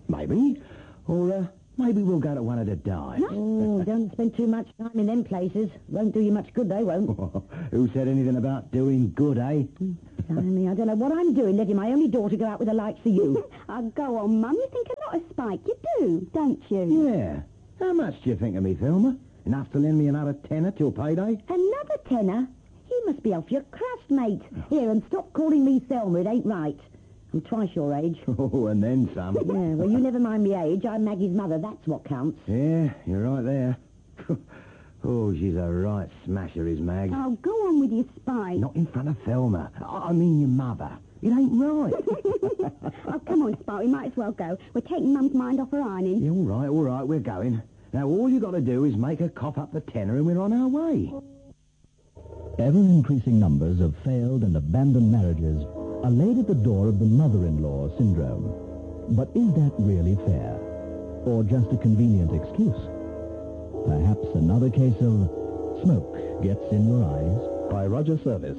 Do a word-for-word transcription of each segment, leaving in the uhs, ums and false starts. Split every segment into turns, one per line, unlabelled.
Maybe. Or, uh, maybe we'll go to one of the dives.
Oh, don't spend too much time in them places. Won't do you much good, they won't.
Who said anything about doing good, eh?
I mean, I don't know what I'm doing, letting my only daughter go out with the likes of you.
Oh, go on, Mum. You think a lot of Spike. You do, don't you?
Yeah. How much do you think of me, Thelma? Enough to lend me another tenner till payday?
Another tenner? You must be off your crust, mate. Here, and stop calling me Thelma. It ain't right. I'm twice your age.
Oh, and then some.
Yeah, well, you never mind me age. I'm Maggie's mother. That's what counts.
Yeah, you're right there. Oh, she's a right smasher, is Mag.
Oh, go on with your Spike.
Not in front of Thelma. I mean your mother. It ain't right.
Oh, come on, Spike. We might as well go. We're taking Mum's mind off her ironing.
Yeah, all right, all right, we're going. Now, all you got to do is make her cough up the tenner and we're on our way.
Ever-increasing numbers of failed and abandoned marriages are laid at the door of the mother-in-law syndrome. But is that really fair? Or just a convenient excuse? Perhaps another case of smoke gets in your eyes? By Roger Service.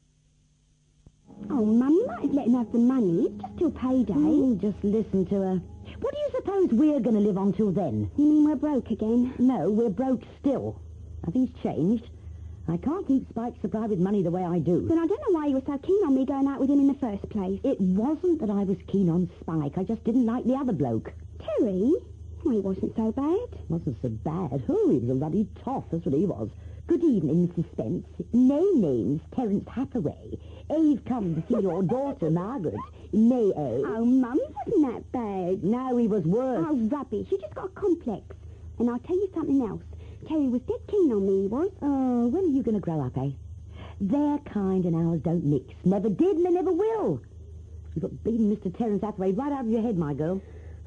Oh, Mum, you might as let him have the money. It's just till payday.
Oh, just listen to her. What do you suppose we're going to live on till then?
You mean we're broke again?
No, we're broke still. Nothing's changed. I can't keep Spike supplied with money the way I do.
Then I don't know why you were so keen on me going out with him in the first place.
It wasn't that I was keen on Spike. I just didn't like the other bloke.
Terry? Well, he wasn't so bad.
Wasn't so bad. Oh, he was a bloody toff. That's what he was. Good evening, Missus Spence. My name's Terence Hathaway. I've come to see your daughter, Margaret. May I?
Oh, Mum, he wasn't that bad.
No, he was worse.
Oh, rubbish. You just got a complex. And I'll tell you something else. Terry was dead keen on me, he was.
Oh, when are you going to grow up, eh? Their kind and ours don't mix. Never did and they never will. You've got beating Mister Terence Hathaway right out of your head, my girl.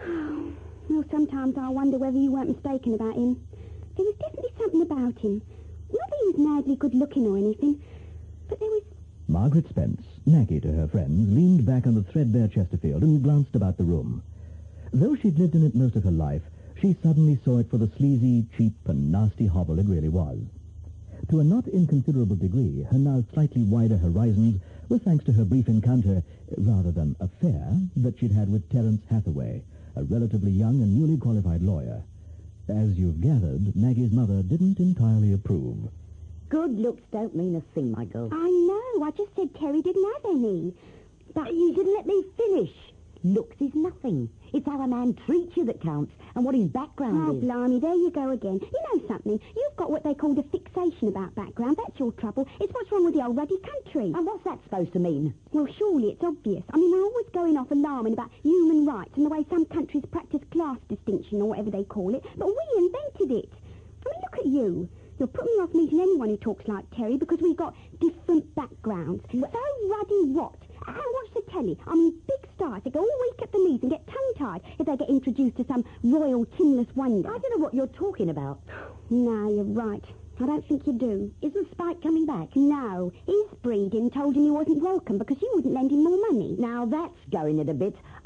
Well, sometimes I wonder whether you weren't mistaken about him. There was definitely something about him. Not that he was madly good-looking or anything, but there was...
Margaret Spence, Maggie to her friends, leaned back on the threadbare Chesterfield and glanced about the room. Though she'd lived in it most of her life, she suddenly saw it for the sleazy, cheap, and nasty hovel it really was. To a not inconsiderable degree, her now slightly wider horizons were thanks to her brief encounter, rather than affair, that she'd had with Terence Hathaway, a relatively young and newly qualified lawyer. As you've gathered, Maggie's mother didn't entirely approve.
Good looks don't mean a thing, my girl.
I know. I just said Terry didn't have any.
But you didn't let me finish. Looks is nothing. It's how a man treats you that counts, and what his background
Oh,
is.
blimey, there you go again. You know something? You've got what they call a fixation about background. That's your trouble. It's what's wrong with the old ruddy country.
And what's that supposed to mean?
Well, surely it's obvious. I mean, we're always going off alarming about human rights and the way some countries practice class distinction or whatever they call it. But we invented it. I mean, look at you. You're putting me off meeting anyone who talks like Terry because we've got different backgrounds. So ruddy what? And watch the telly. I mean, big stars. They go all weak at the knees and get tongue-tied if they get introduced to some royal tinless wonder.
I don't know what you're talking about.
No, you're right. I don't think you do.
Isn't Spike coming back?
No. His breeding told him he wasn't welcome because you wouldn't lend him more money.
Now that's going it a bit. I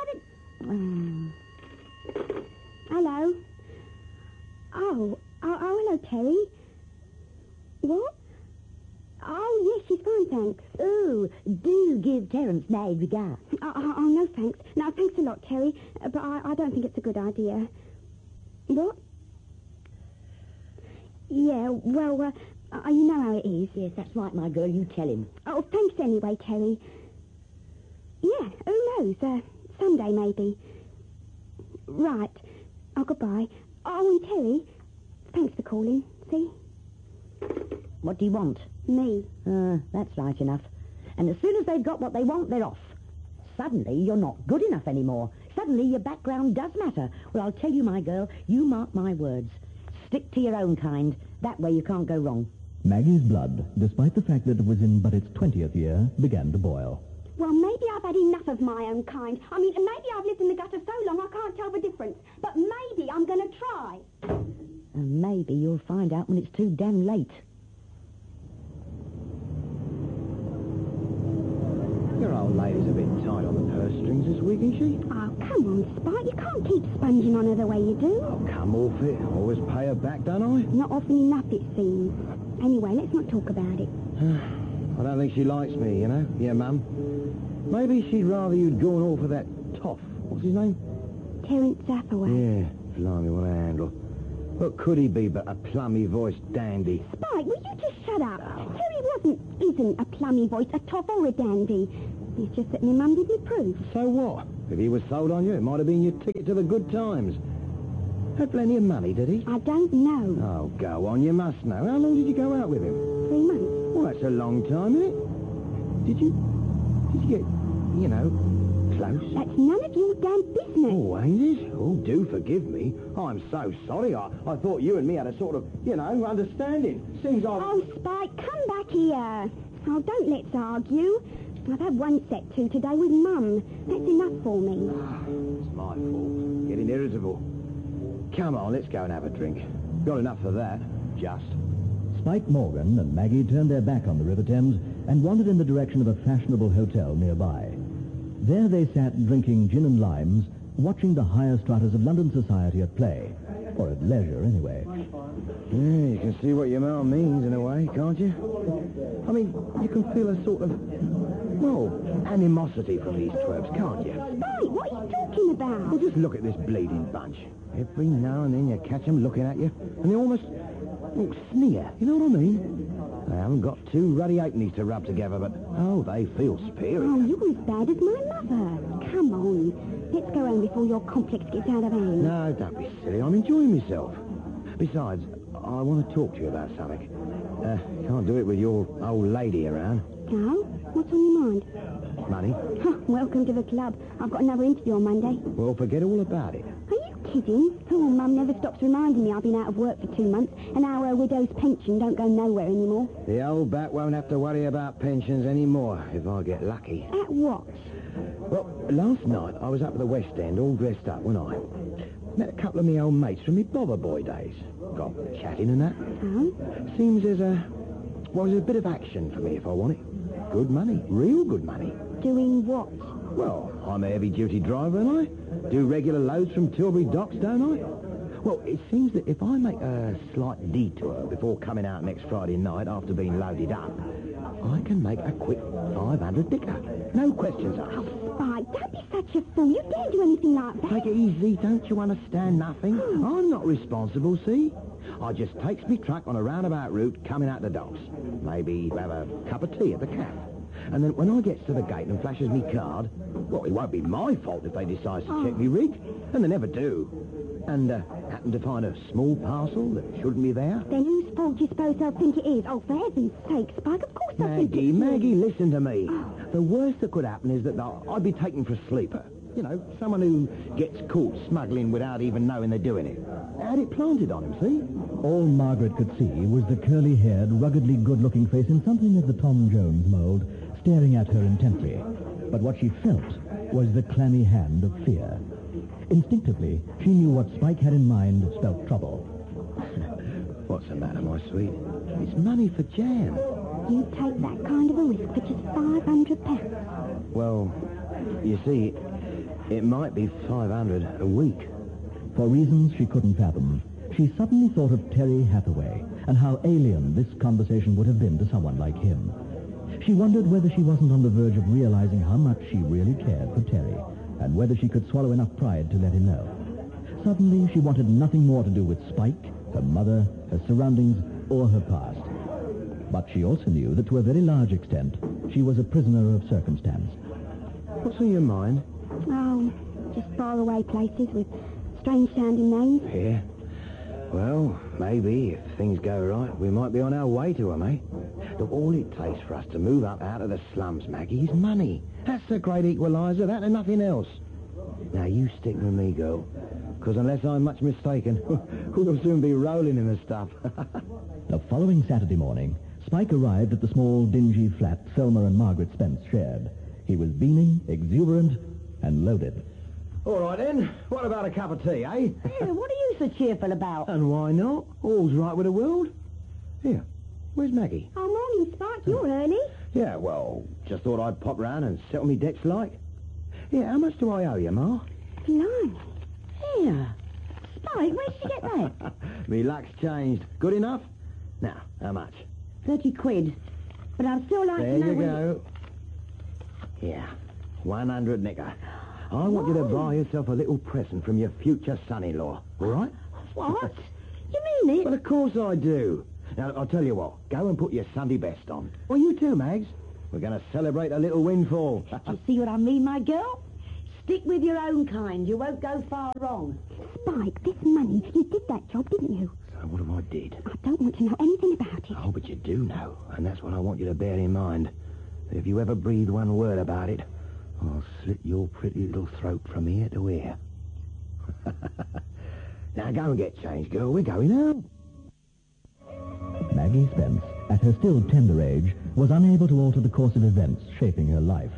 mean, he's had it...
Hello? Oh, oh, oh, hello, Terry. What? Oh, yes, she's fine, thanks.
Oh, do give Terence my regards.
Oh, oh, oh, no, thanks. No, thanks a lot, Terry. Uh, but I, I don't think it's a good idea. What? Yeah, well, uh, uh, you know how it is.
Yes, that's right, my girl. You tell him.
Oh, thanks anyway, Terry. Yeah, who knows? Uh, someday, maybe. Right. Oh, goodbye. Oh, and Terry, thanks for calling. See?
What do you want?
Me.
Uh, that's right enough. And as soon as they've got what they want, they're off. Suddenly, you're not good enough anymore. Suddenly, your background does matter. Well, I'll tell you, my girl, you mark my words. Stick to your own kind. That way you can't go wrong.
Maggie's blood, despite the fact that it was in but its twentieth year, began to boil.
Well, maybe I've had enough of my own kind. I mean, maybe I've lived in the gutter so long I can't tell the difference. But maybe I'm going to try.
And maybe you'll find out when it's too damn late.
Your old lady's a bit tight on the purse strings this week, isn't she?
Oh, come on, Spike. You can't keep sponging on her the way you do.
Oh, come off it. Always pay her back, don't I?
Not often enough, it seems. Anyway, let's not talk about it.
I don't think she likes me, you know. Yeah, Mum. Maybe she'd rather you'd gone off with that toff. What's his name?
Terence Hathaway.
Yeah, blimey, what a handle. What could he be but a plummy-voiced dandy?
Spike, will you just shut up? Terry wasn't, isn't a plummy voice, a toff or a dandy. It's just that my mum didn't approve.
So what? If he was sold on you, it might have been your ticket to the good times. Had plenty of money, did he?
I don't know.
Oh, go on, you must know. How long did you go out with him?
Three months.
Well, that's a long time, isn't it? Did you... Did you get, you know, close?
That's none of your damn business.
Oh, ain't it? Oh, do forgive me. I'm so sorry. I, I thought you and me had a sort of, you know, understanding. Seems I...
Oh, Spike, come back here. Oh, don't let's argue. I've had one set to today with Mum. That's enough for me.
It's my fault. Getting irritable. Come on, let's go and have a drink. Got enough for that. Just.
Spike Morgan and Maggie turned their back on the River Thames and wandered in the direction of a fashionable hotel nearby. There they sat drinking gin and limes, watching the higher stratas of London society at play. Or at leisure, anyway.
Yeah, you can see what your ma means in a way, can't you? I mean, you can feel a sort of, well, animosity from these twerps, can't you?
Spike, what are you talking about?
Well, just look at this bleeding bunch. Every now and then you catch them looking at you, and they almost oh, sneer, you know what I mean? They haven't got two ruddy halfpennies to rub together, but, oh, they feel superior.
Oh, you're as bad as my mother. Come on. Let's go home before your complex gets out of hand.
No, don't be silly. I'm enjoying myself. Besides, I want to talk to you about something. Uh, can't do it with your old lady around.
No? What's on your mind?
Money.
Huh, welcome to the club. I've got another interview on Monday.
Well, forget all about it.
Are you kidding? Oh, Mum never stops reminding me I've been out of work for two months and our widow's pension don't go nowhere anymore.
The old bat won't have to worry about pensions anymore if I get lucky.
At what?
Well, last night I was up at the West End all dressed up, wasn't I? Met a couple of me old mates from me bother boy days. Got chatting and that.
Oh?
Seems there's a... well, there's a bit of action for me if I want it. Good money. Real good money.
Doing what?
Well, I'm a heavy-duty driver, and I do regular loads from Tilbury docks, don't I? Well, it seems that if I make a slight detour before coming out next Friday night after being loaded up, I can make a quick five hundred dicker. No questions asked.
Oh, Spike, don't be such a fool. You daren't do anything like that.
Take it easy, don't you understand nothing? I'm not responsible, see? I just takes me truck on a roundabout route coming out the docks. Maybe have a cup of tea at the cafe. And then when I gets to the gate and flashes me card, well, it won't be my fault if they decide to check me rig. And they never do. And uh, happen to find a small parcel that shouldn't be there.
Then whose fault do you suppose they'll think it is? Oh, for heaven's sake, Spike, of course they'll think
Maggie,
it's
Maggie,
you.
listen to me. The worst that could happen is that they'll- I'd be taken for a sleeper. You know, someone who gets caught smuggling without even knowing they're doing it. I had it planted on him, see?
All Margaret could see was the curly-haired, ruggedly good-looking face in something of the Tom Jones mould, staring at her intently. But what she felt was the clammy hand of fear. Instinctively, she knew what Spike had in mind spelt trouble.
What's the matter, my sweet? It's money for jam.
You take that kind of a risk for just five hundred pounds.
Well, you see, it might be five hundred a week.
For reasons she couldn't fathom, she suddenly thought of Terry Hathaway and how alien this conversation would have been to someone like him. She wondered whether she wasn't on the verge of realizing how much she really cared for Terry, and whether she could swallow enough pride to let him know. Suddenly, she wanted nothing more to do with Spike, her mother, her surroundings, or her past. But she also knew that to a very large extent, she was a prisoner of circumstance.
What's on your mind?
Oh, just faraway places with strange-sounding names.
Yeah. Well, maybe, if things go right, we might be on our way to them, eh? Look, all it takes for us to move up out of the slums, Maggie, is money. That's the great equaliser, that and nothing else. Now, you stick with me, girl, because unless I'm much mistaken, we'll soon be rolling in the stuff.
The following Saturday morning, Spike arrived at the small, dingy flat Thelma and Margaret Spence shared. He was beaming, exuberant, and loaded.
All right, then. What about a cup of tea, eh?
Yeah, what are you so cheerful about?
And why not? All's right with the world. Here, where's Maggie?
Oh, morning, Spike. You're early.
Yeah, well, just thought I'd pop round and settle me debts like. Yeah, how much do I owe you, Ma?
Blimey.
Here. Spike, where did you get that?
Me luck's changed. Good enough? Now, how much?
Thirty quid. But I'd still like
There
to know
you
when
go. Yeah, one hundred nicker. I want you to buy yourself a little present from your future son-in-law, all right?
What? You mean it?
Well, of course I do. Now, I'll tell you what. Go and put your Sunday best on. Well, you too, Mags. We're going to celebrate a little windfall.
You see what I mean, my girl? Stick with your own kind. You won't go far wrong.
Spike, this money, you did that job, didn't you?
So what have I did?
I don't want to know anything about it.
Oh, but you do know, and that's what I want you to bear in mind. If you ever breathe one word about it, I'll slit your pretty little throat from ear to ear. Now go and get changed, girl. We're going out.
Maggie Spence, at her still tender age, was unable to alter the course of events shaping her life.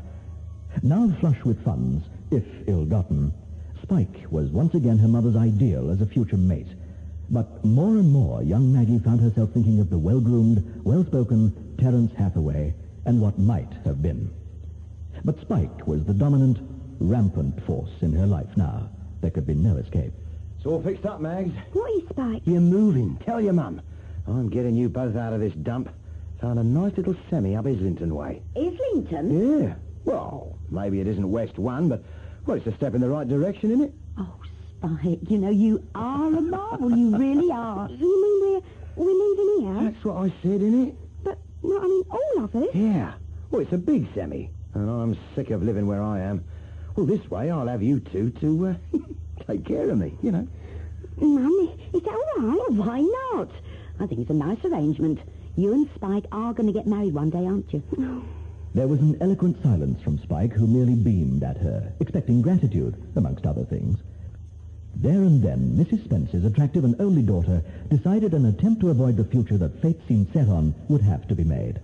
Now flush with funds, if ill-gotten, Spike was once again her mother's ideal as a future mate. But more and more, young Maggie found herself thinking of the well-groomed, well-spoken Terence Hathaway and what might have been. But Spike was the dominant, rampant force in her life now. There could be no escape.
It's all fixed up, Mags.
What is Spike?
You're moving. Tell your mum. I'm getting you both out of this dump. Found a nice little semi up Islington way.
Islington?
Yeah. Well, maybe it isn't West One, but, well, it's a step in the right direction, isn't it?
Oh, Spike, you know, you are a marvel. You really are.
You mean we're, we're leaving here?
That's what I said, innit?
But, well, I mean, all of us?
Yeah. Well, it's a big semi, and I'm sick of living where I am. Well, this way I'll have you two to uh, take care of me, you know.
Mum, is that all right?
Oh, why not? I think it's a nice arrangement. You and Spike are going to get married one day, aren't you?
Oh.
There was an eloquent silence from Spike, who merely beamed at her, expecting gratitude, amongst other things. There and then, Missus Spence's attractive and only daughter decided an attempt to avoid the future that fate seemed set on would have to be made.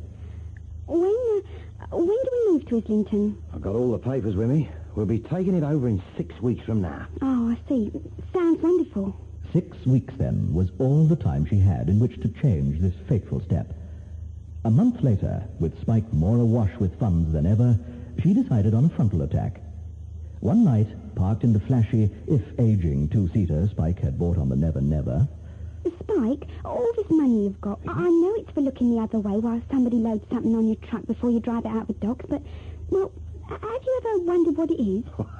When, uh, when do we move to Islington?
I've got all the papers with me. We'll be taking it over in six weeks from now.
Oh, I see. Sounds wonderful.
Six weeks, then, was all the time she had in which to change this fateful step. A month later, with Spike more awash with funds than ever, she decided on a frontal attack. One night, parked in the flashy, if aging, two-seater Spike had bought on the Never Never.
Spike, all this money you've got, I I know it's for looking the other way while somebody loads something on your truck before you drive it out the docks, but, well, have you ever wondered what it is?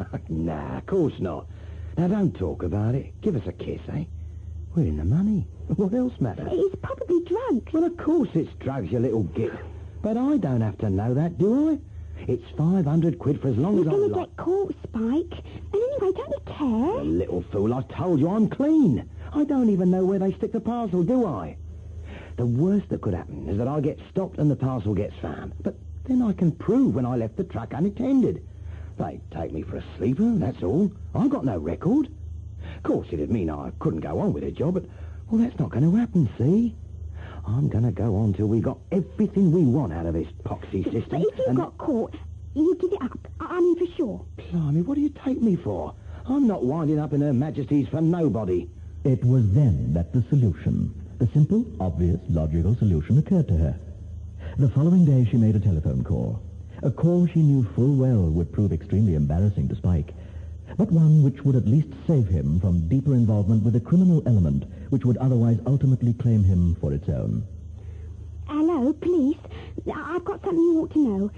Nah, of course not. Now, don't talk about it. Give us a kiss, eh? We're in the money. What else matters?
It's probably drugs.
Well, of course it's drugs, you little git. But I don't have to know that, do I? It's five hundred quid for as long
You're
as I
going to
like.
get caught, Spike. And anyway, don't you care?
You little fool, I told you I'm clean. I don't even know where they stick the parcel, do I? The worst that could happen is that I get stopped and the parcel gets found. But then I can prove when I left the truck unattended. They take me for a sleeper, that's all. I've got no record. Of course, it'd mean I couldn't go on with the job, but, well, that's not going to happen, see? I'm going to go on till we got everything we want out of this poxy system.
But if you
and-
got caught, you give it up. I I mean, for sure.
Blimey, what do you take me for? I'm not winding up in Her Majesty's for nobody.
It was then that the solution, the simple, obvious, logical solution occurred to her. The following day she made a telephone call. A call she knew full well would prove extremely embarrassing to Spike, but one which would at least save him from deeper involvement with a criminal element which would otherwise ultimately claim him for its own.
Hello, police. I- I've got something you ought to know.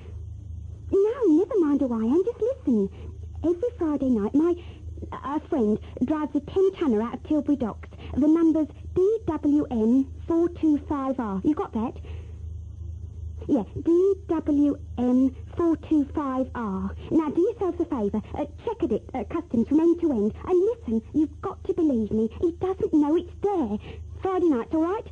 No, never mind who I am. Just listen. Every Friday night, my a friend drives a ten-tonner out of Tilbury Docks. The number's D W M four two five R. You got that? Yeah, D W M four two five R. Now, do yourselves a favour. Uh, check at it, uh, customs from end to end. And listen, you've got to believe me. He doesn't know it's there. Friday nights, all right?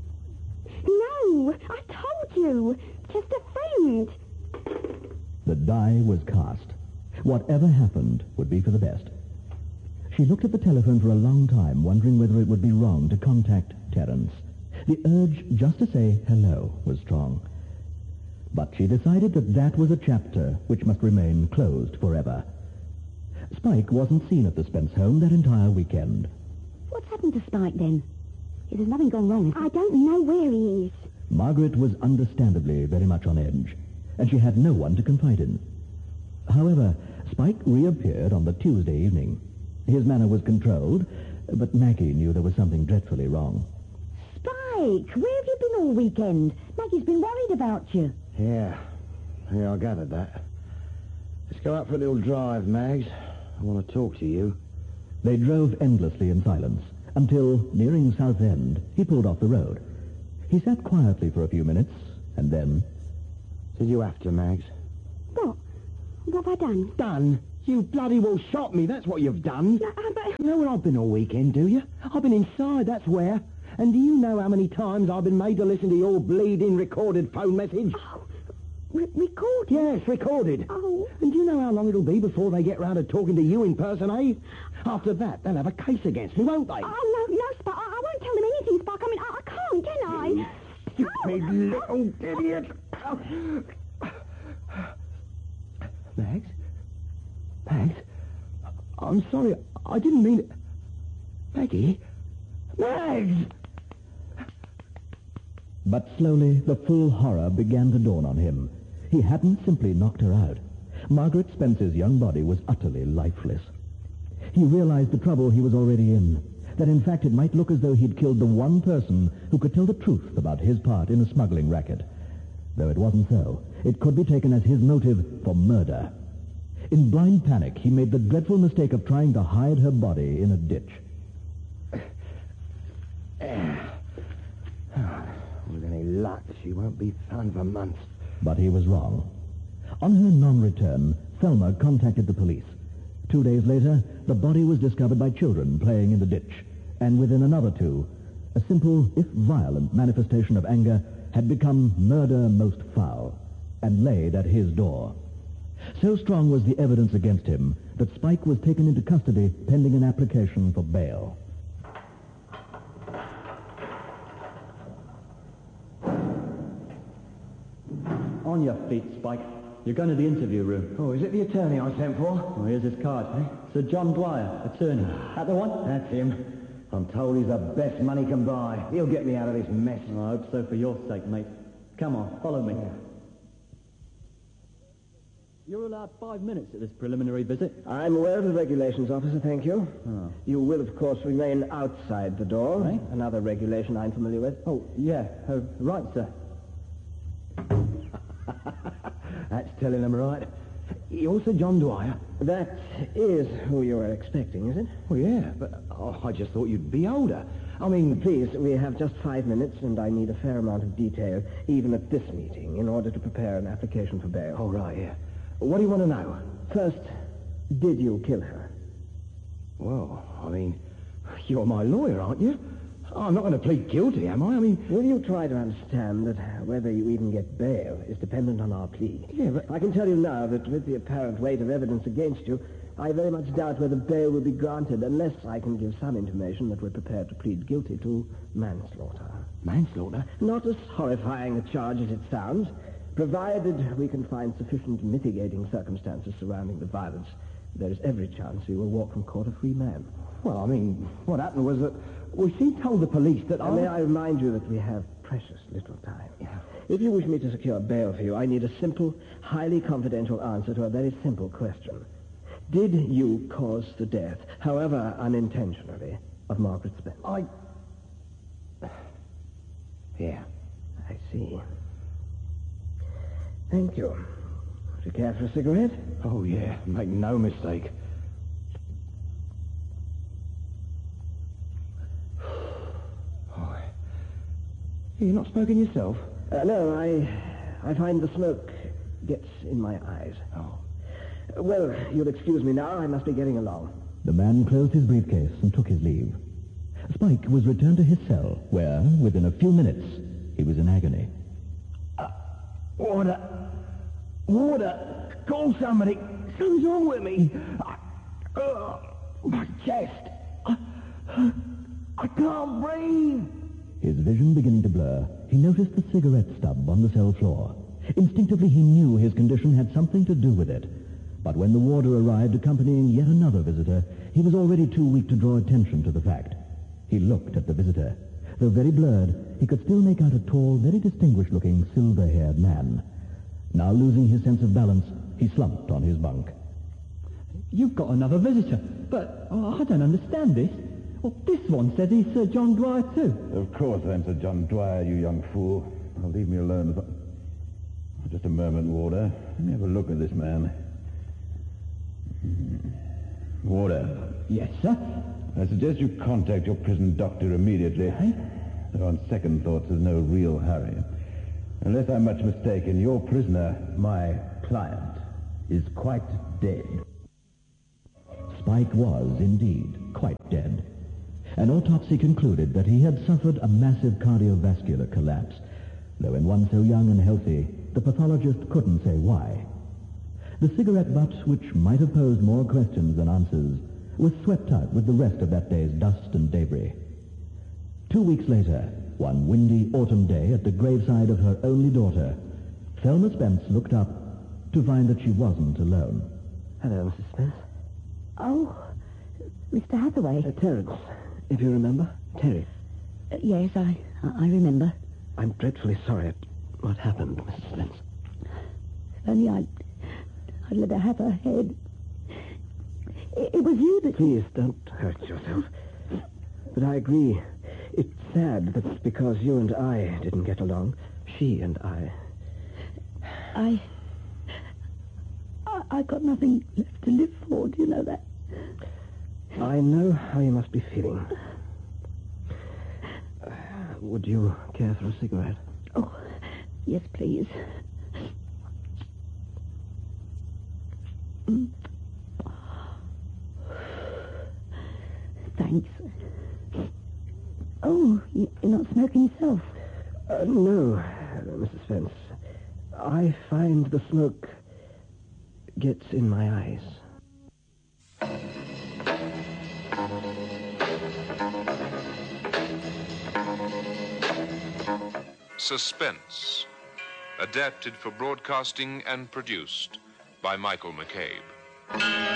No, I told you. Just a friend.
The die was cast. Whatever happened would be for the best. She looked at the telephone for a long time, wondering whether it would be wrong to contact Terence. The urge just to say hello was strong. But she decided that that was a chapter which must remain closed forever. Spike wasn't seen at the Spence home that entire weekend.
What's happened to Spike, then? There's nothing gone wrong.
I don't know where he is.
Margaret was understandably very much on edge, and she had no one to confide in. However, Spike reappeared on the Tuesday evening. His manner was controlled, but Maggie knew there was something dreadfully wrong.
Spike, where have you been all weekend? Maggie's been worried about you.
Yeah, yeah, I gathered that. Let's go out for a little drive, Mags. I want to talk to you.
They drove endlessly in silence until, nearing Southend, he pulled off the road. He sat quietly for a few minutes, and then...
Did you have to, Mags?
What? What have I done?
Done? You bloody well shot me, that's what you've done.
No, uh, but...
You know where I've been all weekend, do you? I've been inside, that's where. And do you know how many times I've been made to listen to your bleeding recorded phone message?
Oh, re- recorded?
Yes, recorded.
Oh.
And do you know how long it'll be before they get round to talking to you in person, eh? After that, they'll have a case against me, won't they?
Oh, no, no, Spock. I, I won't tell them anything, Spock. I mean, I, I can't, can I?
Stupid
Oh.
little idiot. Mags? Mags? I'm sorry. I didn't mean it. Maggie? Mags!
But slowly, the full horror began to dawn on him. He hadn't simply knocked her out. Margaret Spence's young body was utterly lifeless. He realized the trouble he was already in, that in fact it might look as though he'd killed the one person who could tell the truth about his part in a smuggling racket. Though it wasn't so, it could be taken as his motive for murder. In blind panic, he made the dreadful mistake of trying to hide her body in a ditch.
With any luck, she won't be found for months.
But he was wrong. On her non-return, Thelma contacted the police. Two days later, the body was discovered by children playing in the ditch. And within another two, a simple, if violent, manifestation of anger had become murder most foul and laid at his door. So strong was the evidence against him that Spike was taken into custody pending an application for bail.
On your feet, Spike. You're going to the interview room.
Oh, is it the attorney I sent for?
Oh, here's his card. Eh? Sir John Dwyer, attorney. That the one?
That's him. I'm told he's the best money can buy. He'll get me out of this mess.
Oh, I hope so for your sake, mate. Come on, follow me.
Yeah.
You're allowed five minutes at this preliminary visit.
I'm aware of the regulations, officer, thank you.
Oh.
You will, of course, remain outside the door.
Eh?
Another regulation I'm familiar with.
Oh, yeah. Oh, right, sir.
That's telling them right. You're Sir John Dwyer?
That is who you were expecting, is it?
Oh, yeah, but oh, I just thought you'd be older. I mean...
Please, we have just five minutes, and I need a fair amount of detail, even at this meeting, in order to prepare an application for bail.
Oh, right, yeah. What do you want to know?
First, did you kill her?
Well, I mean, you're my lawyer, aren't you? I'm not going to plead guilty, am I? I mean...
Will you try to understand that whether you even get bail is dependent on our plea?
Yeah, but...
I can tell you now that with the apparent weight of evidence against you, I very much doubt whether bail will be granted unless I can give some intimation that we're prepared to plead guilty to manslaughter.
Manslaughter?
Not as horrifying a charge as it sounds, provided we can find sufficient mitigating circumstances surrounding the violence. There is every chance you will walk from court a free man.
Well, I mean, what happened was that... Well, she told the police that I...
May I remind you that we have precious little time.
Yeah.
If you wish me to secure bail for you, I need a simple, highly confidential answer to a very simple question. Did you cause the death, however unintentionally, of Margaret Spence?
I... Yeah.
I see. Thank you. Would you care for a cigarette?
Oh, yeah. Make no mistake. Oh. You're not smoking yourself?
Uh, no, I... I find the smoke gets in my eyes.
Oh.
Uh, well, you'll excuse me now. I must be getting along.
The man closed his briefcase and took his leave. Spike was returned to his cell, where, within a few minutes, he was in agony.
Uh, water. Water. Call somebody. Something's wrong with me. I, uh, my chest. I, I can't breathe.
His vision beginning to blur, he noticed the cigarette stub on the cell floor. Instinctively, he knew his condition had something to do with it. But when the warder arrived accompanying yet another visitor, he was already too weak to draw attention to the fact. He looked at the visitor. Though very blurred, he could still make out a tall, very distinguished-looking, silver-haired man. Now losing his sense of balance, he slumped on his bunk.
You've got another visitor, but oh, I don't understand this. Well, this one says he's Sir John Dwyer too.
Of course I'm Sir John Dwyer, you young fool. Now leave me alone. Just a moment, warder. Let me have a look at this man. Warder,
Yes, sir?
I suggest you contact your prison doctor immediately.
Eh?
Though on second thoughts, there's no real hurry. Unless I'm much mistaken, your prisoner, my client, is quite dead.
Spike was, indeed, quite dead. An autopsy concluded that he had suffered a massive cardiovascular collapse, though in one so young and healthy, the pathologist couldn't say why. The cigarette butt, which might have posed more questions than answers, was swept out with the rest of that day's dust and debris. Two weeks later, one windy autumn day at the graveside of her only daughter, Thelma Spence looked up to find that she wasn't alone.
Hello, Missus Spence.
Oh, Mister Hathaway.
Uh, Terence, if you remember. Terry.
Uh, yes, I, I remember.
I'm dreadfully sorry at what happened, Missus Spence.
If only I'd, I'd let her have her head. It, it was you that...
Please, don't hurt yourself. But I agree. It's sad that because you and I didn't get along, she and I...
I... I I've got nothing left to live for, do you know that?
I know how you must be feeling. Uh, would you care for a cigarette?
Oh, yes, please. Mm. Thanks. Oh, you- you're not smoking yourself?
Uh, no, uh, Missus Spence. I find the smoke gets in my eyes.
Suspense, adapted for broadcasting and produced by Michael McCabe.